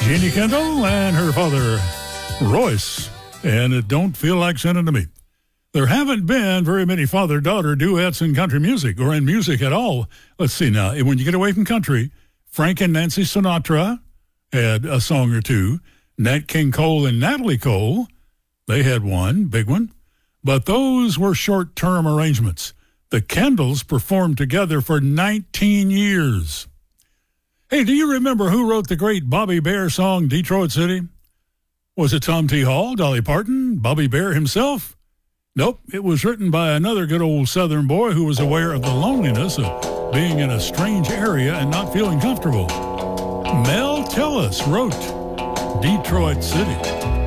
Jeannie Kendall and her father, Royce, and It Don't Feel Like Sinning to Me. There haven't been very many father-daughter duets in country music or in music at all. Let's see now. When you get away from country, Frank and Nancy Sinatra had a song or two. Nat King Cole and Natalie Cole, they had one, big one. But those were short-term arrangements. The Kendalls performed together for 19 years. Hey, do you remember who wrote the great Bobby Bare song, Detroit City? Was it Tom T. Hall, Dolly Parton, Bobby Bare himself? Nope, it was written by another good old Southern boy who was aware of the loneliness of being in a strange area and not feeling comfortable. Mel Tillis wrote Detroit City.